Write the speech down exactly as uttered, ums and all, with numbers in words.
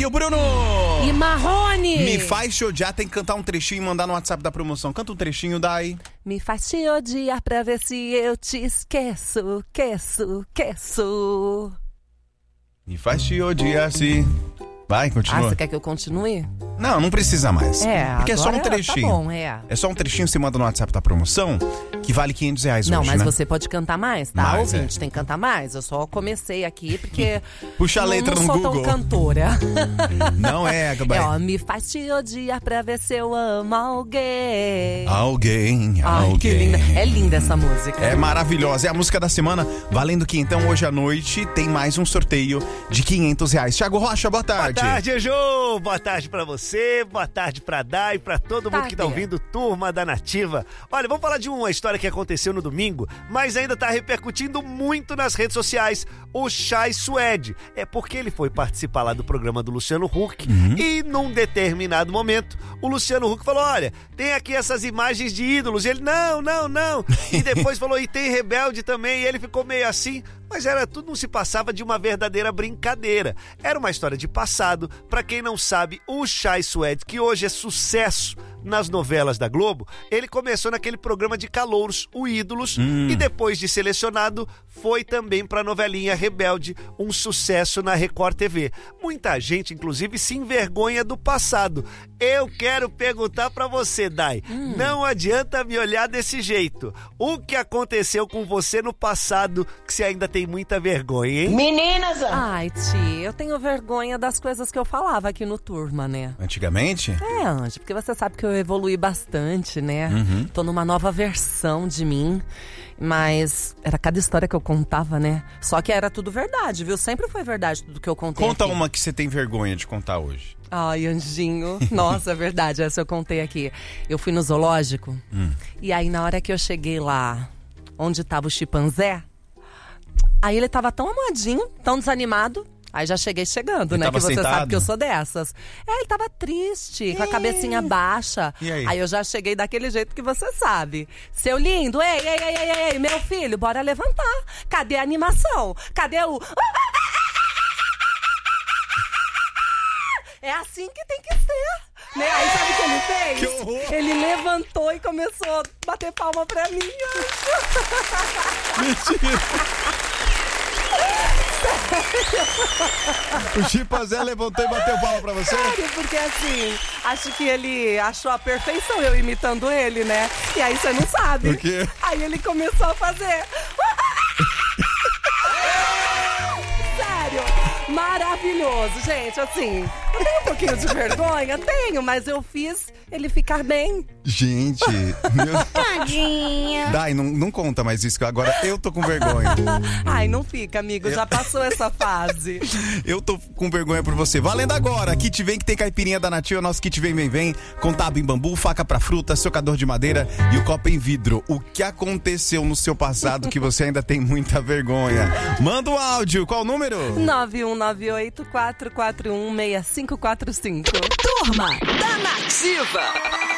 E o Bruno! E Marrone! Me faz te odiar, tem que cantar um trechinho e mandar no WhatsApp da promoção. Canta um trechinho, Dai. Me faz te odiar pra ver se eu te esqueço, esqueço, esqueço. Me faz te odiar se... Vai, continua. Ah, você quer que eu continue? Não, não precisa mais. É, porque é só um agora trechinho. Tá bom, é. É só um trechinho, você manda no WhatsApp da promoção, que vale quinhentos reais Não, hoje, mas né? você pode cantar mais, tá? Mais, Ouvinte, é. tem que cantar mais. Eu só comecei aqui porque... Puxa a letra não, no não sou Google. tão cantora. Não é, Gabai. É, ó, me faz te odiar pra ver se eu amo alguém. Alguém, Ai, alguém. que linda. É linda essa música. É maravilhosa. É a música da semana. Valendo que então hoje à noite tem mais um sorteio de quinhentos reais. Thiago Rocha, boa tarde. Boa tarde, Jô. Boa tarde pra você, boa tarde pra Dai, pra todo mundo que tá ouvindo, turma da Nativa. Olha, vamos falar de uma história que aconteceu no domingo, mas ainda tá repercutindo muito nas redes sociais. O Chay Suede. É porque ele foi participar lá do programa do Luciano Huck Uhum. e num determinado momento o Luciano Huck falou, olha, tem aqui essas imagens de ídolos. E ele, não, não, não. E depois falou, e tem Rebelde também. E ele ficou meio assim, mas era tudo, não se passava de uma verdadeira brincadeira. Era uma história de passado. Pra quem não sabe, o Chay Suede, que hoje é sucesso nas novelas da Globo, ele começou naquele programa de calouros, o Ídolos, hum. e depois de selecionado, foi também pra novelinha Rebelde, um sucesso na Record T V. Muita gente, inclusive, se envergonha do passado. Eu quero perguntar pra você, Dai, hum. não adianta me olhar desse jeito. O que aconteceu com você no passado que você ainda tem muita vergonha, hein? Meninas! Ai, Ti, eu tenho vergonha das coisas que eu falava aqui no Turma, né? Antigamente? É, Anjo, porque você sabe que eu evolui bastante, né? Uhum. Tô numa nova versão de mim, mas era cada história que eu contava, né? Só que era tudo verdade, viu? Sempre foi verdade tudo que eu contei Conta aqui. uma que você tem vergonha de contar hoje. Ai, Anjinho. Nossa, é verdade, essa eu contei aqui. Eu fui no zoológico, hum. e aí na hora que eu cheguei lá, onde tava o chimpanzé, aí ele tava tão amadinho, tão desanimado. Aí já cheguei chegando, Ele né? tava Que você sentado? sabe que eu sou dessas. É, ele tava triste, com a cabecinha baixa. E aí? eu já cheguei daquele jeito que você sabe. Seu lindo, ei, ei, ei, ei, ei, meu filho, bora levantar. Cadê a animação? Cadê o... É assim que tem que ser. Né? Aí sabe o que ele fez? Que horror! Ele levantou e começou a bater palma pra mim. O chimpanzé levantou e bateu palma pra você? Sério, porque assim, acho que ele achou a perfeição eu imitando ele, né? E aí você não sabe. O quê? Aí ele começou a fazer. Sério, maravilhoso, gente, assim, eu tenho um pouquinho de vergonha, tenho, mas eu fiz ele ficar bem. Gente, meu... Tadinha. Dai, não, não conta mais isso, que agora eu tô com vergonha. Ai, não fica, amigo, já passou essa fase. Eu tô com vergonha por você. Valendo agora, Kit Vem, que tem caipirinha da Nativa, nosso Kit Vem, Vem, Vem, com tábua em bambu, faca pra fruta, socador de madeira e o copo em vidro. O que aconteceu no seu passado que você ainda tem muita vergonha? Manda o áudio, qual o número? nove um nove oito, quatro quatro um, seis cinco quatro cinco. Turma da Nativa.